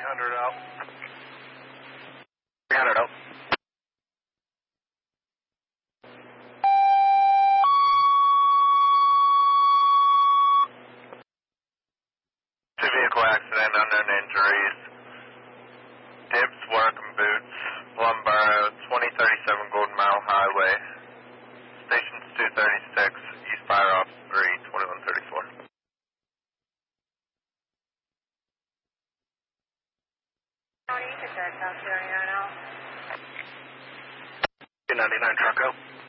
300 out. 300 out. Two-vehicle accident, unknown injuries. Dips, working boots, Plumboro, 2037 Golden Mile Highway. Station's 236, East Fire Off 3, 2134. 299 Trucko.